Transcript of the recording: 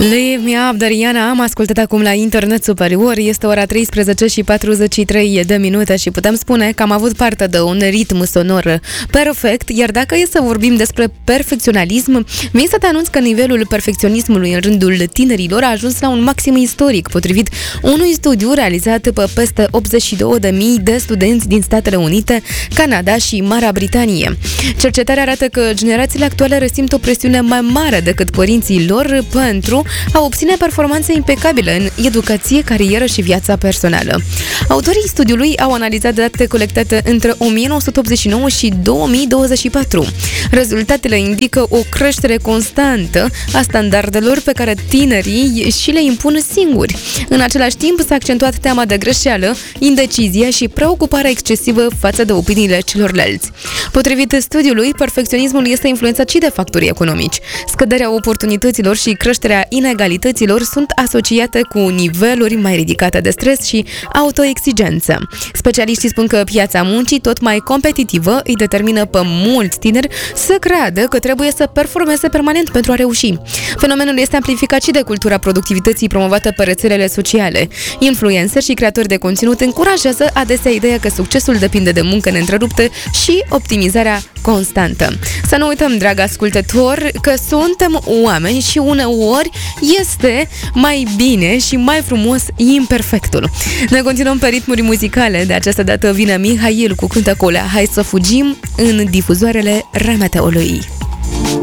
Leave me up, Dariana, am ascultat acum la Internet Superior, este ora 13 și 43 de minute și putem spune că am avut parte de un ritm sonor perfect, iar dacă e să vorbim despre perfecționalism, vin să te anunț că nivelul perfecționismului în rândul tinerilor a ajuns la un maxim istoric, potrivit unui studiu realizat pe peste 82.000 de studenți din Statele Unite, Canada și Marea Britanie. Cercetarea arată că generațiile actuale resimt o presiune mai mare decât părinții lor pentru a obține performanțe impecabile în educație, carieră și viața personală. Autorii studiului au analizat date colectate între 1989 și 2024. Rezultatele indică o creștere constantă a standardelor pe care tinerii și le impun singuri. În același timp s-a accentuat teama de greșeală, indecizia și preocuparea excesivă față de opiniile celorlalți. Potrivit studiului, perfecționismul este influențat și de factori economici. Scăderea oportunităților și creșterea inegalităților sunt asociate cu niveluri mai ridicate de stres și autoexigență. Specialiștii spun că piața muncii tot mai competitivă îi determină pe mulți tineri să creadă că trebuie să performeze permanent pentru a reuși. Fenomenul este amplificat și de cultura productivității promovată pe rețelele sociale. Influenceri și creatori de conținut încurajează adesea ideea că succesul depinde de muncă neîntreruptă și optimizarea constantă. Să nu uităm, drag ascultător, că suntem oameni și uneori este mai bine și mai frumos imperfectul. Ne continuăm pe ritmuri muzicale. De această dată vine Mihail cu Cântacolea Hai să fugim în difuzoarele Remeteului.